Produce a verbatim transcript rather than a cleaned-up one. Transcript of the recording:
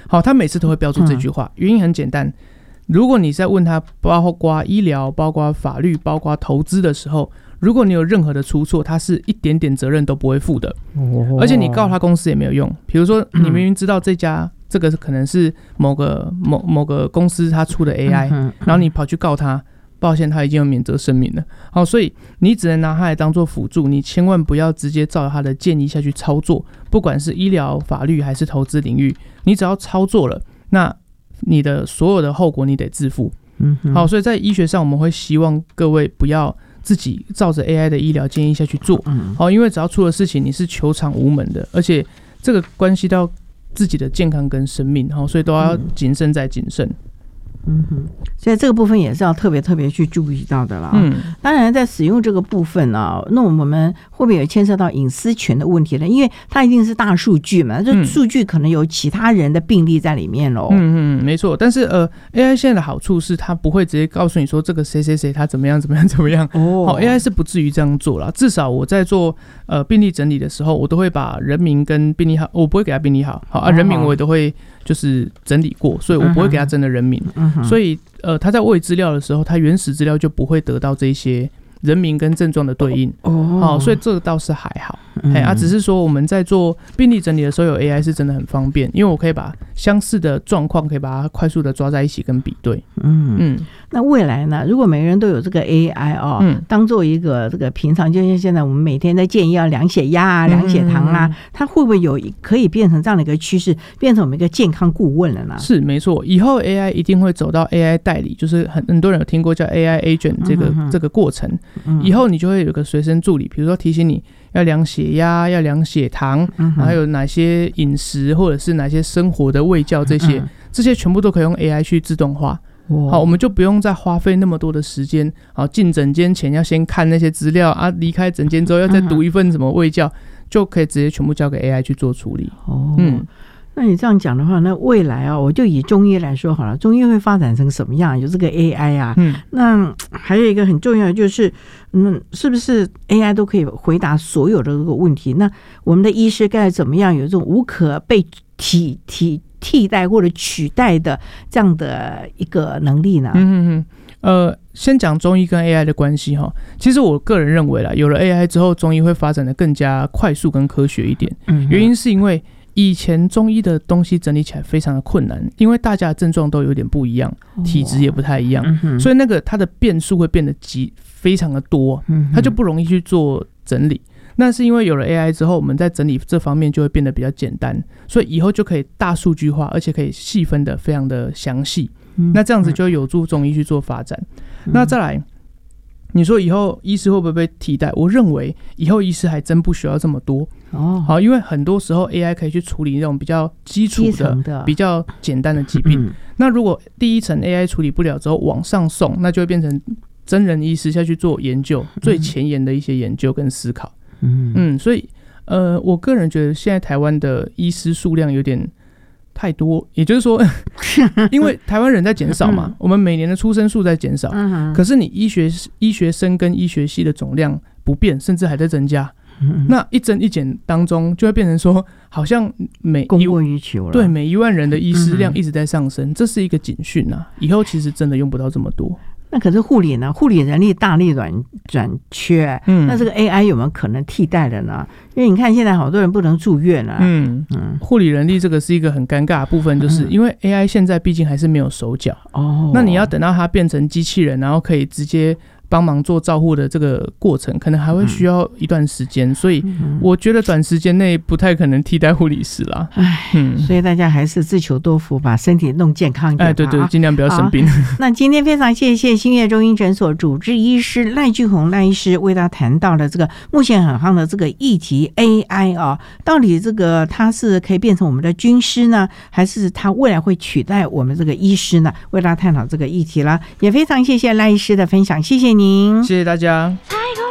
好，他每次都会标注这句话，原因很简单。如果你在问他包括医疗、包括法律、包括投资的时候，如果你有任何的出错，他是一点点责任都不会负的，哦、而且你告他公司也没有用。比如说，你明明知道这家、嗯、这个可能是某个某某个公司他出的 A I，、嗯、然后你跑去告他，抱歉，他已经有免责声明了。好，所以你只能拿它来当做辅助，你千万不要直接照他的建议下去操作，不管是医疗、法律还是投资领域，你只要操作了，那你的所有的后果你得自负。嗯，好，所以在医学上我们会希望各位不要自己照着 A I 的医疗建议下去做。嗯，好，因为只要出了事情你是求偿无门的，而且这个关系到自己的健康跟生命，所以都要谨慎再谨慎。 嗯哼，所以这个部分也是要特别特别去注意到的啦。嗯，当然在使用这个部分啊，那我们会不会有牵涉到隐私权的问题呢？因为它一定是大数据嘛，这数据可能有其他人的病例在里面喽。 嗯嗯，没错。但是呃 ，A I 现在的好处是它不会直接告诉你说这个谁谁谁他怎么样怎么样怎么样。哦，好 ，A I 是不至于这样做啦。至少我在做呃病例整理的时候，我都会把人名跟病历号，我不会给他病历号，好啊，人名我也都会就是整理过，所以我不会给他真的人名。嗯，所以呃，他在喂资料的时候，他原始资料就不会得到这些人名跟症状的对应。哦，好，所以这个倒是还好。嗯、啊，只是说我们在做病例整理的时候，有 A I 是真的很方便，因为我可以把相似的状况可以把它快速的抓在一起跟比对。嗯嗯，那未来呢？如果每个人都有这个 A I 哦，嗯、当做一个这个平常，就像现在我们每天在建议要量血压啊、量血糖啊，嗯、它会不会有可以变成这样的一个趋势，变成我们一个健康顾问了呢？ 是没错，以后 A I 一定会走到 A I 代理，就是很很多人有听过叫 A I agent 这个、嗯、这个过程。嗯、以后你就会有个随身助理，比如说提醒你要量血压、要量血糖，嗯、还有哪些饮食或者是哪些生活的卫教这些，嗯、这些全部都可以用 A I 去自动化。好，我们就不用再花费那么多的时间。好，进诊间前要先看那些资料啊，离开诊间之后要再读一份什么卫教，嗯、就可以直接全部交给 A I 去做处理。 哦，嗯。那你这样讲的话，那未来啊，我就以中医来说好了，中医会发展成什么样？有这个 A I 啊，嗯，那还有一个很重要的就是，嗯，是不是 A I 都可以回答所有的这个问题？那我们的医师该怎么样有这种无可被替替替代或者取代的这样的一个能力呢？ 嗯嗯呃，先讲中医跟 A I 的关系哈。其实我个人认为啦，有了 A I 之后，中医会发展的更加快速跟科学一点。嗯，原因是因为以前中医的东西整理起来非常的困难，因为大家的症状都有点不一样，体质也不太一样，嗯、所以那个它的变数会变得极非常的多，它就不容易去做整理。那是因为有了 A I 之后，我们在整理这方面就会变得比较简单，所以以后就可以大数据化，而且可以细分的非常的详细。嗯、那这样子就会有助中医去做发展。嗯、那再来，你说以后医师会不会被替代？我认为以后医师还真不需要这么多。哦，好，因为很多时候 A I 可以去处理那种比较基础 的, 的比较简单的疾病。嗯、那如果第一层 A I 处理不了之后往上送，那就会变成真人医师下去做研究，嗯、最前沿的一些研究跟思考。嗯嗯，所以呃，我个人觉得现在台湾的医师数量有点太多，也就是说，因为台湾人在减少嘛，嗯、我们每年的出生数在减少，嗯、可是你医学医学生跟医学系的总量不变，甚至还在增加。嗯、那一增一减当中，就会变成说，好像每供过于求了。 对，每一万人的医师量一直在上升，嗯、这是一个警讯啊！以后其实真的用不到这么多。 那可是护理呢？护理人力大力短短缺，嗯，那这个 A I 有没有可能替代的呢？因为你看现在好多人不能住院啊， 嗯嗯，护理人力这个是一个很尴尬的部分，就是因为 A I 现在毕竟还是没有手脚哦，那你要等到它变成机器人，然后可以直接帮忙做照护的这个过程，可能还会需要一段时间，嗯、所以我觉得短时间内不太可能替代护理师啦。唉，嗯， 所以大家还是自求多福，把身体弄健康一点。 哎，对对，尽量不要生病。 那今天非常谢谢新月中医诊所主治医师赖俊宏赖医师为大家谈到了这个目前很夯的这个议题 A I 啊，到底这个它是可以变成我们的军师呢，还是它未来会取代我们这个医师呢？为大家探讨这个议题了，也非常谢谢赖医师的分享，谢谢您， 谢谢大家。